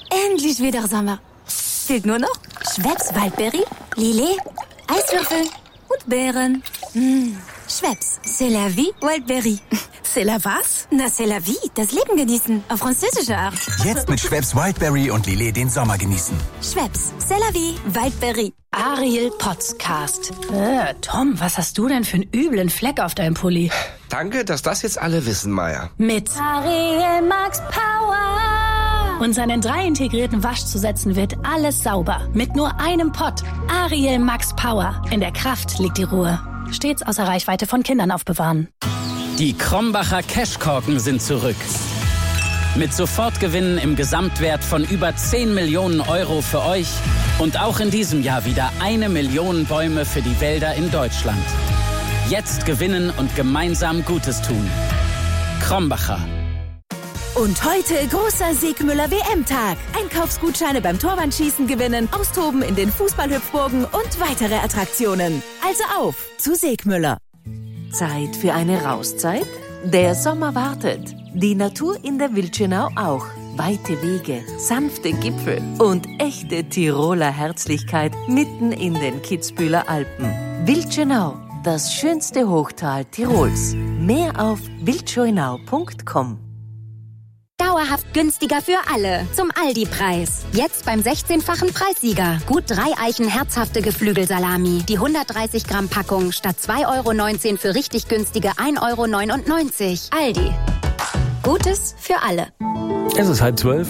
endlich wieder Sommer. Fehlt nur noch Schweppes Waldberry, Lillet, Eiswürfel und Beeren. Schweppes, c'est la vie, Waldberry. C'est la was? Na, c'est la vie, das Leben genießen, auf französische Art. Jetzt mit Schweppes Wildberry und Lillet den Sommer genießen. Schweppes, c'est la vie, Waldberry. Ariel Podcast. Tom, was hast du denn für einen üblen Fleck auf deinem Pulli? Danke, dass das jetzt alle wissen, Maya. Mit Ariel Max Power. Und seinen 3 integrierten Waschzusätzen wird alles sauber. Mit nur einem Pott. Ariel Max Power. In der Kraft liegt die Ruhe. Stets außer Reichweite von Kindern aufbewahren. Die Krombacher Cashkorken sind zurück. Mit Sofortgewinnen im Gesamtwert von über 10 Millionen Euro für euch und auch in diesem Jahr wieder 1 Million Bäume für die Wälder in Deutschland. Jetzt gewinnen und gemeinsam Gutes tun. Krombacher. Und heute großer Segmüller WM-Tag. Einkaufsgutscheine beim Torwandschießen gewinnen, austoben in den Fußballhüpfburgen und weitere Attraktionen. Also auf zu Segmüller. Zeit für eine Rauszeit? Der Sommer wartet. Die Natur in der Wildschönau auch. Weite Wege, sanfte Gipfel und echte Tiroler Herzlichkeit mitten in den Kitzbüheler Alpen. Wildschönau, das schönste Hochtal Tirols. Mehr auf wildschönau.com. Dauerhaft günstiger für alle. Zum Aldi-Preis. Jetzt beim 16-fachen Preissieger. Gut 3 Eichen herzhafte Geflügelsalami. Die 130 Gramm Packung statt 2,19 € für richtig günstige 1,99 €. Aldi. Gutes für alle. Es ist 11:30.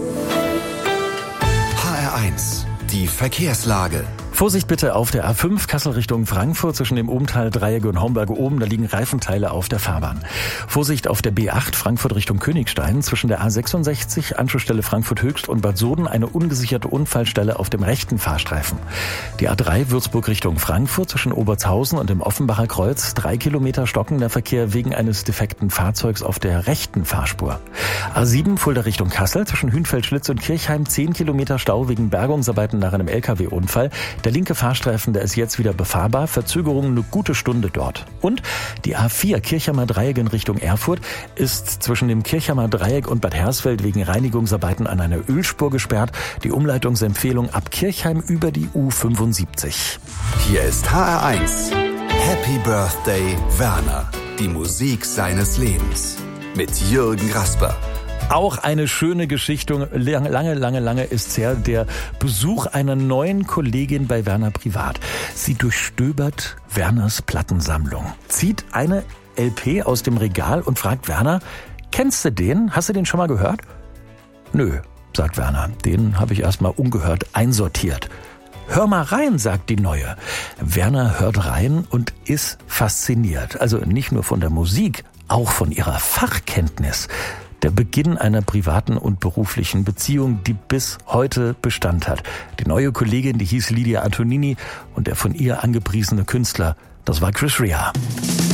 HR1, die Verkehrslage. Vorsicht bitte auf der A5 Kassel Richtung Frankfurt zwischen dem Obenthal-Dreieck und Homberg oben, da liegen Reifenteile auf der Fahrbahn. Vorsicht auf der B8 Frankfurt Richtung Königstein zwischen der A66 Anschlussstelle Frankfurt Höchst und Bad Soden eine ungesicherte Unfallstelle auf dem rechten Fahrstreifen. Die A3 Würzburg Richtung Frankfurt zwischen Obertshausen und dem Offenbacher Kreuz 3 Kilometer stockender Verkehr wegen eines defekten Fahrzeugs auf der rechten Fahrspur. A7 Fulda Richtung Kassel zwischen Hünfeld-Schlitz und Kirchheim 10 Kilometer Stau wegen Bergungsarbeiten nach einem LKW-Unfall. Der linke Fahrstreifen, der ist jetzt wieder befahrbar. Verzögerung eine gute Stunde dort. Und die A4 Kirchheimer Dreieck in Richtung Erfurt ist zwischen dem Kirchheimer Dreieck und Bad Hersfeld wegen Reinigungsarbeiten an einer Ölspur gesperrt. Die Umleitungsempfehlung ab Kirchheim über die U75. Hier ist HR1. Happy Birthday, Werner. Die Musik seines Lebens. Mit Jürgen Rasper. Auch eine schöne Geschichte, lange ist her, der Besuch einer neuen Kollegin bei Werner privat. Sie durchstöbert Werners Plattensammlung, zieht eine LP aus dem Regal und fragt Werner, kennst du den? Hast du den schon mal gehört? Nö, sagt Werner, den habe ich erstmal ungehört einsortiert. Hör mal rein, sagt die Neue. Werner hört rein und ist fasziniert. Also nicht nur von der Musik, auch von ihrer Fachkenntnis. Der Beginn einer privaten und beruflichen Beziehung, die bis heute Bestand hat. Die neue Kollegin, die hieß Lydia Antonini und der von ihr angepriesene Künstler, das war Chris Rea.